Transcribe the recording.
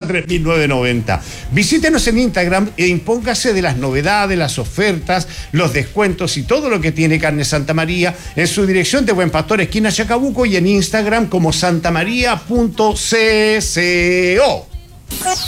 3.990. Visítenos en Instagram e impóngase de las novedades, las ofertas, los descuentos y todo lo que tiene Carne Santa María en su dirección de Buen Pastor, esquina Chacabuco, y en Instagram como santamaria.cco.